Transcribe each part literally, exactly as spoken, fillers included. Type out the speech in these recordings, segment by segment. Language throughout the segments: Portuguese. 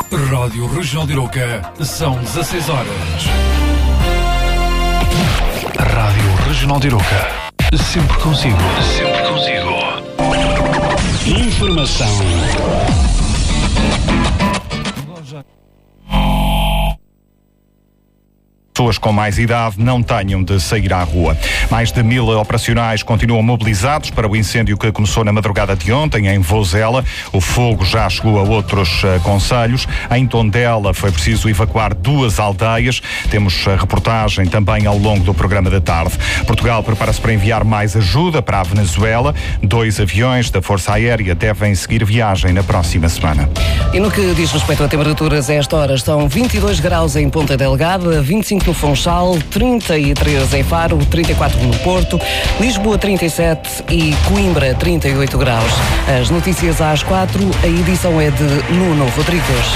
Rádio Regional de Iroca, são dezasseis horas. Rádio Regional de Iroca, sempre consigo. Sempre consigo. Informação. Pessoas com mais idade não tenham de sair à rua. Mais de mil operacionais continuam mobilizados para o incêndio que começou na madrugada de ontem em Vozela. O fogo já chegou a outros uh, concelhos. Em Tondela foi preciso evacuar duas aldeias. Temos a reportagem também ao longo do programa da tarde. Portugal prepara-se para enviar mais ajuda para a Venezuela. Dois aviões da Força Aérea devem seguir viagem na próxima semana. E no que diz respeito a temperaturas, a esta hora estão vinte e dois graus em Ponta Delgada, vinte e cinco no Funchal, trinta e três em Faro, trinta e quatro no Porto, Lisboa trinta e sete e Coimbra trinta e oito graus. As notícias às quatro, a edição é de Nuno Rodrigues.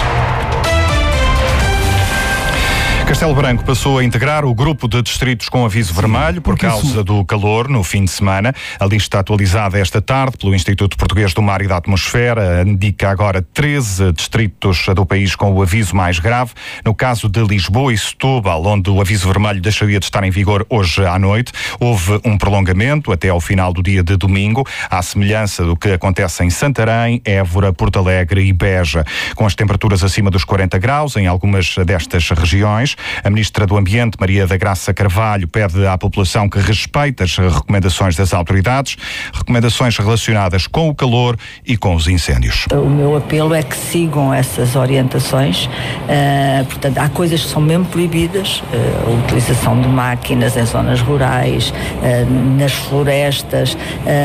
Castelo Branco passou a integrar o grupo de distritos com aviso vermelho por causa do calor no fim de semana. A lista atualizada esta tarde pelo Instituto Português do Mar e da Atmosfera indica agora treze distritos do país com o aviso mais grave. No caso de Lisboa e Setúbal, onde o aviso vermelho deixaria de estar em vigor hoje à noite, houve um prolongamento até ao final do dia de domingo, à semelhança do que acontece em Santarém, Évora, Porto Alegre e Beja. Com as temperaturas acima dos quarenta graus em algumas destas regiões, a Ministra do Ambiente, Maria da Graça Carvalho, pede à população que respeite as recomendações das autoridades, recomendações relacionadas com o calor e com os incêndios. O meu apelo é que sigam essas orientações. Uh, portanto, há coisas que são mesmo proibidas, uh, a utilização de máquinas em zonas rurais, uh, nas florestas,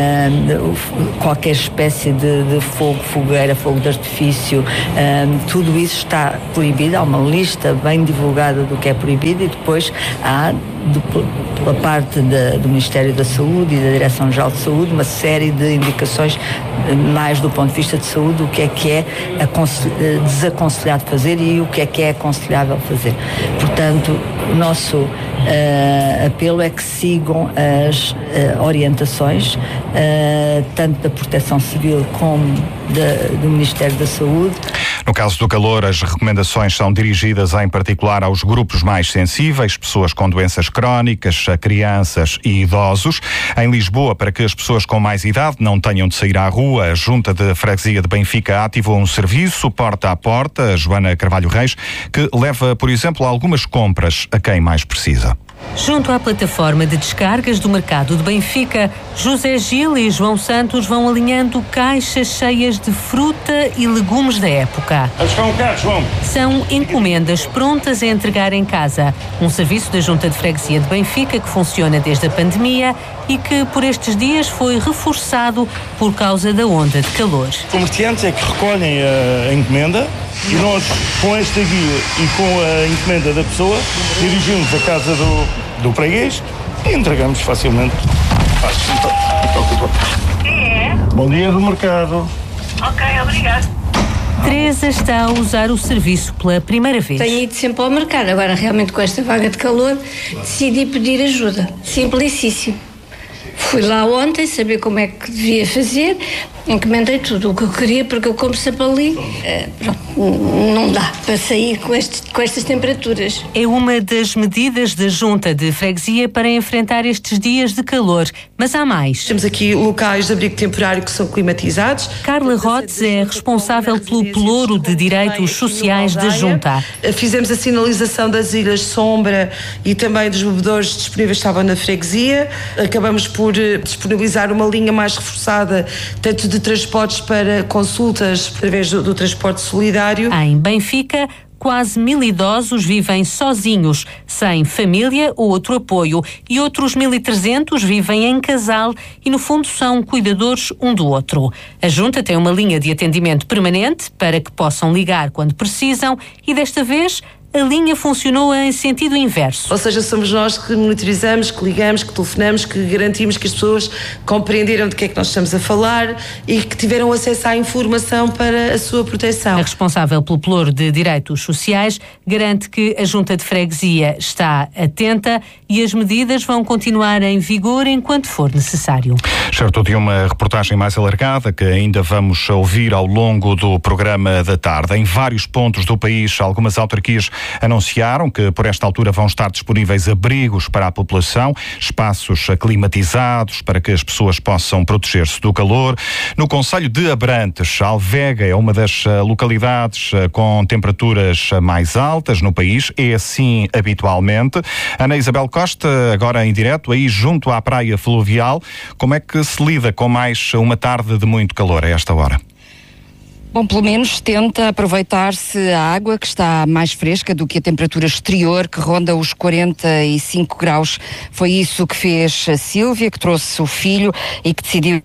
uh, qualquer espécie de, de fogo, fogueira, fogo de artifício, uh, tudo isso está proibido. Há uma lista bem divulgada do que é proibido e depois há, do, pela parte da, do Ministério da Saúde e da Direção-Geral de Saúde, uma série de indicações mais do ponto de vista de saúde, o que é que é desaconselhado fazer e o que é que é aconselhável fazer. Portanto, o nosso uh, apelo é que sigam as uh, orientações, uh, tanto da Proteção Civil como da, do Ministério da Saúde. No caso do calor, as recomendações são dirigidas em particular aos grupos mais sensíveis, pessoas com doenças crónicas, crianças e idosos. Em Lisboa, para que as pessoas com mais idade não tenham de sair à rua, a Junta de Freguesia de Benfica ativou um serviço porta a porta, a Joana Carvalho Reis, que leva, por exemplo, algumas compras a quem mais precisa. Junto à plataforma de descargas do mercado de Benfica, José Gil e João Santos vão alinhando caixas cheias de fruta e legumes da época. São encomendas prontas a entregar em casa. Um serviço da Junta de Freguesia de Benfica que funciona desde a pandemia e que por estes dias foi reforçado por causa da onda de calor. Os comerciantes é que recolhem a encomenda e nós, com esta guia e com a encomenda da pessoa, dirigimos à casa do, do freguês e entregamos facilmente. É. Bom dia do mercado. Ok, obrigado. Teresa está a usar o serviço pela primeira vez. Tenho ido sempre ao mercado, agora realmente com esta vaga de calor decidi pedir ajuda. Simplicíssimo. Fui lá ontem saber como é que devia fazer, encomendei tudo o que eu queria, porque eu como sempre ali. É, pronto, não dá para sair com, este, com estas temperaturas. É uma das medidas da Junta de Freguesia para enfrentar estes dias de calor, mas há mais. Temos aqui locais de abrigo temporário que são climatizados. Carla Rotes é responsável pelo pelouro de direitos sociais da Junta. Fizemos a sinalização das ilhas Sombra e também dos bebedouros disponíveis que estavam na freguesia. Acabamos por disponibilizar uma linha mais reforçada, tanto de transportes para consultas através do, do transporte solidário. Em Benfica, quase mil idosos vivem sozinhos, sem família ou outro apoio, e outros mil e trezentos vivem em casal e, no fundo, são cuidadores um do outro. A Junta tem uma linha de atendimento permanente para que possam ligar quando precisam e, desta vez, a linha funcionou em sentido inverso. Ou seja, somos nós que monitorizamos, que ligamos, que telefonamos, que garantimos que as pessoas compreenderam de que é que nós estamos a falar e que tiveram acesso à informação para a sua proteção. A responsável pelo Pelouro de Direitos Sociais garante que a Junta de Freguesia está atenta e as medidas vão continuar em vigor enquanto for necessário. Certo, de uma reportagem mais alargada que ainda vamos ouvir ao longo do programa da tarde. Em vários pontos do país, algumas autarquias anunciaram que por esta altura vão estar disponíveis abrigos para a população, espaços climatizados para que as pessoas possam proteger-se do calor. No concelho de Abrantes, Alvega é uma das localidades com temperaturas mais altas no país, é assim habitualmente. Ana Isabel Costa, agora em direto, aí junto à praia fluvial, como é que se lida com mais uma tarde de muito calor a esta hora? Bom, pelo menos tenta aproveitar-se a água que está mais fresca do que a temperatura exterior, que ronda os quarenta e cinco graus. Foi isso que fez a Sílvia, que trouxe o filho e que decidiu...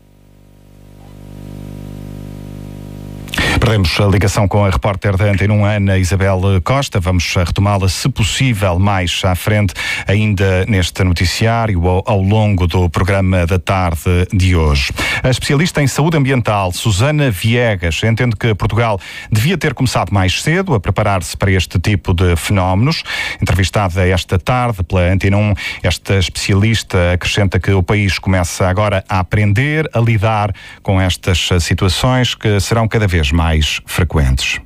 Perdemos a ligação com a repórter da Antena um, Ana Isabel Costa. Vamos retomá-la, se possível, mais à frente, ainda neste noticiário, ao, ao longo do programa da tarde de hoje. A especialista em saúde ambiental, Susana Viegas, entende que Portugal devia ter começado mais cedo a preparar-se para este tipo de fenómenos. Entrevistada esta tarde pela Antena um, esta especialista acrescenta que o país começa agora a aprender a lidar com estas situações que serão cada vez mais mais frequentes.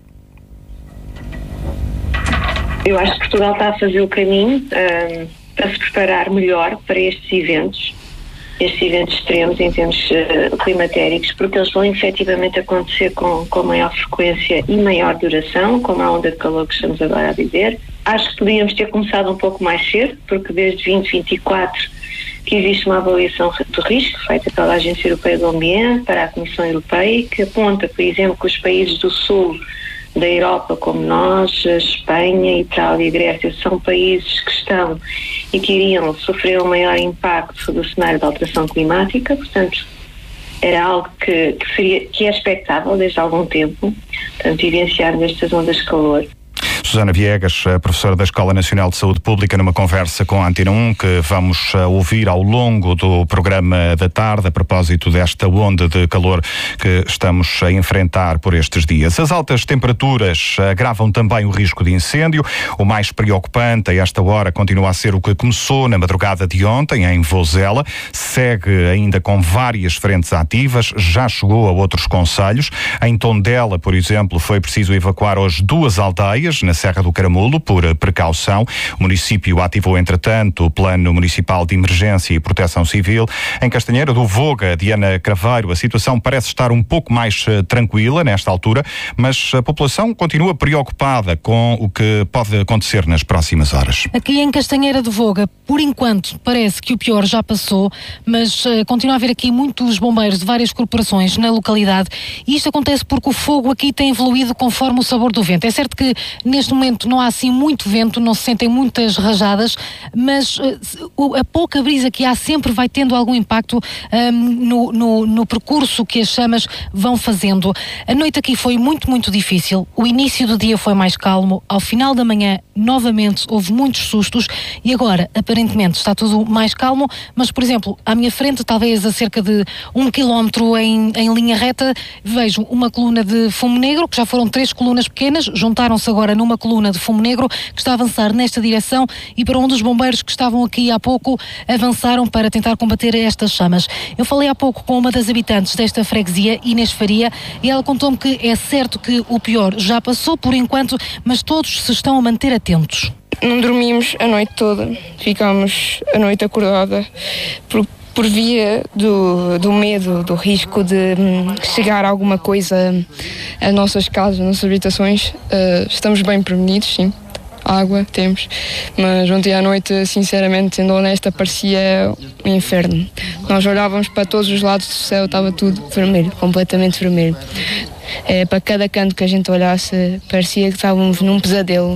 Eu acho que Portugal está a fazer o caminho um, para se preparar melhor para estes eventos, estes eventos extremos em termos uh, climatéricos, porque eles vão efetivamente acontecer com, com maior frequência e maior duração, como a onda de calor que estamos agora a viver. Acho que podíamos ter começado um pouco mais cedo, porque desde vinte vinte e quatro que existe uma avaliação de risco feita pela Agência Europeia do Ambiente para a Comissão Europeia, que aponta, por exemplo, que os países do sul da Europa, como nós, Espanha, Itália e Grécia, são países que estão e que iriam sofrer um maior impacto do cenário da alteração climática. Portanto, era algo que, que, seria, que é expectável desde há algum tempo, portanto, vivenciar nestas ondas de calor. Susana Viegas, professora da Escola Nacional de Saúde Pública, numa conversa com a Antena um, que vamos ouvir ao longo do programa da tarde, a propósito desta onda de calor que estamos a enfrentar por estes dias. As altas temperaturas agravam também o risco de incêndio. O mais preocupante a esta hora continua a ser o que começou na madrugada de ontem, em Vozela. Segue ainda com várias frentes ativas, já chegou a outros concelhos. Em Tondela, por exemplo, foi preciso evacuar hoje duas aldeias, na Serra do Caramulo, por precaução. O município ativou, entretanto, o Plano Municipal de Emergência e Proteção Civil. Em Castanheira do Voga, Diana Craveiro, a situação parece estar um pouco mais uh, tranquila nesta altura, mas a população continua preocupada com o que pode acontecer nas próximas horas. Aqui em Castanheira do Voga, por enquanto, parece que o pior já passou, mas uh, continua a haver aqui muitos bombeiros de várias corporações na localidade, e isto acontece porque o fogo aqui tem evoluído conforme o sabor do vento. É certo que neste momento não há assim muito vento, não se sentem muitas rajadas, mas uh, a pouca brisa que há sempre vai tendo algum impacto um, no, no, no percurso que as chamas vão fazendo. A noite aqui foi muito, muito difícil. O início do dia foi mais calmo. Ao final da manhã, novamente, houve muitos sustos e agora, aparentemente, está tudo mais calmo, mas, por exemplo, à minha frente, talvez a cerca de um quilómetro em, em linha reta, vejo uma coluna de fumo negro, que já foram três colunas pequenas, juntaram-se agora numa coluna de fumo negro que está a avançar nesta direção e para onde os bombeiros que estavam aqui há pouco avançaram para tentar combater estas chamas. Eu falei há pouco com uma das habitantes desta freguesia, Inês Faria, e ela contou-me que é certo que o pior já passou por enquanto, mas todos se estão a manter atentos. Não dormimos a noite toda, ficámos a noite acordada por, por via do, do medo, do risco de hum, chegar alguma coisa às nossas casas, às nossas habitações. Uh, estamos bem prevenidos, sim. Água temos, mas ontem à noite, sinceramente, sendo honesta, parecia um inferno. Nós olhávamos para todos os lados do céu, estava tudo vermelho, completamente vermelho. É, para cada canto que a gente olhasse, parecia que estávamos num pesadelo.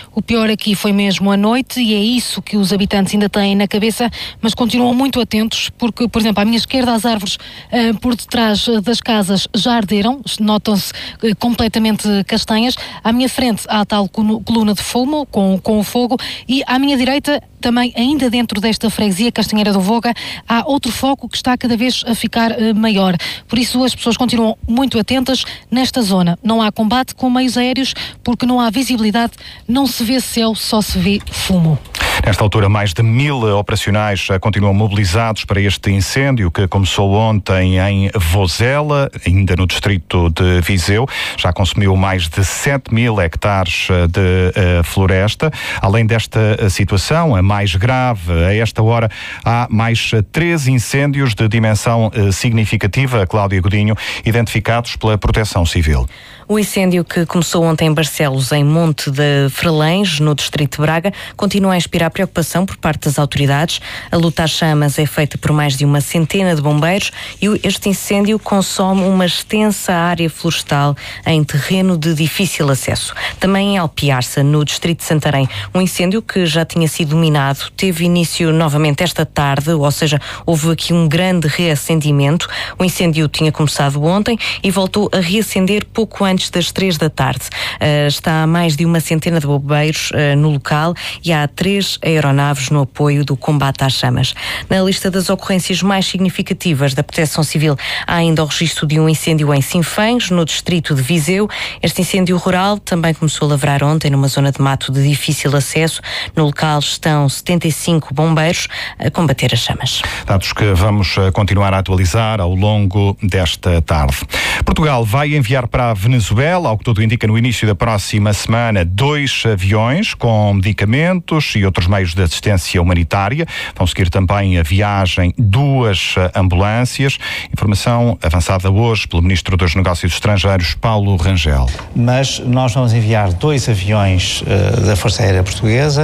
O pior aqui foi mesmo à noite e é isso que os habitantes ainda têm na cabeça, mas continuam muito atentos porque, por exemplo, à minha esquerda as árvores uh, por detrás das casas já arderam, notam-se uh, completamente castanhas. À minha frente há a tal coluna de fumo com, com o fogo e à minha direita, também ainda dentro desta freguesia Castanheira do Voga, há outro foco que está cada vez a ficar uh, maior. Por isso as pessoas continuam muito atentas nesta zona. Não há combate com meios aéreos porque não há visibilidade, não se vê céu, só se vê fumo. Nesta altura, mais de mil operacionais continuam mobilizados para este incêndio que começou ontem em Vozela, ainda no distrito de Viseu. Já consumiu mais de sete mil hectares de uh, floresta. Além desta situação, a mais grave, a esta hora, há mais três incêndios de dimensão uh, significativa, Cláudia Godinho, identificados pela Proteção Civil. O incêndio que começou ontem em Barcelos, em Monte de Frelães, no distrito de Braga, continua a inspirar preocupação por parte das autoridades. A luta às chamas é feita por mais de uma centena de bombeiros e este incêndio consome uma extensa área florestal em terreno de difícil acesso. Também em Alpiarça, no distrito de Santarém, um incêndio que já tinha sido dominado teve início novamente esta tarde, ou seja, houve aqui um grande reacendimento. O incêndio tinha começado ontem e voltou a reacender pouco antes das três da tarde. Uh, está há mais de uma centena de bombeiros uh, no local e há três aeronaves no apoio do combate às chamas. Na lista das ocorrências mais significativas da Proteção Civil há ainda o registro de um incêndio em Sinfãs, no distrito de Viseu. Este incêndio rural também começou a lavrar ontem numa zona de mato de difícil acesso. No local estão setenta e cinco bombeiros a combater as chamas. Dados que vamos continuar a atualizar ao longo desta tarde. Portugal vai enviar para a Venezuela, ao que tudo indica, no início da próxima semana, dois aviões com medicamentos e outros meios de assistência humanitária. Vão seguir também a viagem duas ambulâncias. Informação avançada hoje pelo Ministro dos Negócios Estrangeiros, Paulo Rangel. Mas nós vamos enviar dois aviões uh, da Força Aérea Portuguesa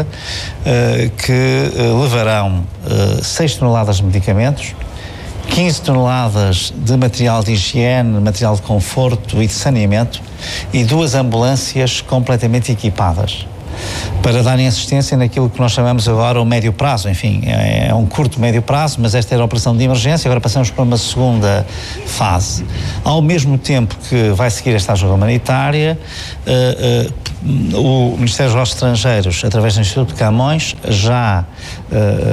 uh, que uh, levarão uh, seis toneladas de medicamentos, quinze toneladas de material de higiene, material de conforto e de saneamento e duas ambulâncias completamente equipadas para darem assistência naquilo que nós chamamos agora o médio prazo. Enfim, é um curto médio prazo, mas esta era a operação de emergência, agora passamos para uma segunda fase. Ao mesmo tempo que vai seguir esta ajuda humanitária, uh, uh, o Ministério dos Negócios Estrangeiros, através do Instituto de Camões, já uh,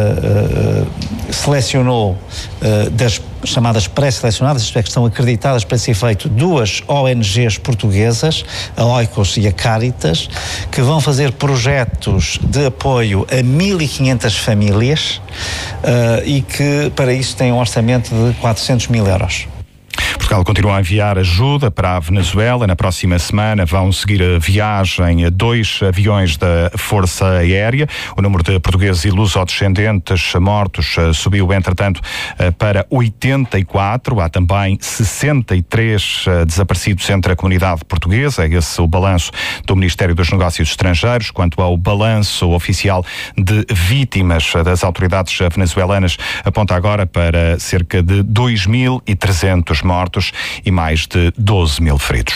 uh, uh, selecionou uh, das chamadas pré-selecionadas, isto é, que estão acreditadas para esse efeito, duas O N Gs portuguesas, a Oikos e a Caritas, que vão fazer projetos de apoio a mil e quinhentas famílias uh, e que para isso têm um orçamento de quatrocentos mil euros. Portugal continua a enviar ajuda para a Venezuela. Na próxima semana vão seguir a viagem a dois aviões da Força Aérea. O número de portugueses e luso-descendentes mortos subiu, entretanto, para oitenta e quatro. Há também sessenta e três desaparecidos entre a comunidade portuguesa. É esse o balanço do Ministério dos Negócios Estrangeiros. Quanto ao balanço oficial de vítimas das autoridades venezuelanas, aponta agora para cerca de dois mil e trezentos mortos e mais de doze mil feridos.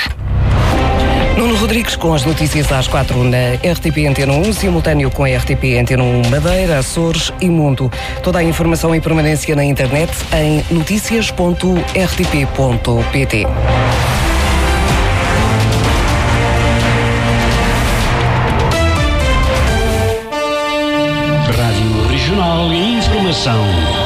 Nuno Rodrigues com as notícias às quatro na R T P Antena um, simultâneo com a R T P Antena um Madeira, Açores e Mundo. Toda a informação em permanência na internet em noticias ponto r t p ponto p t. Rádio Regional e Informação.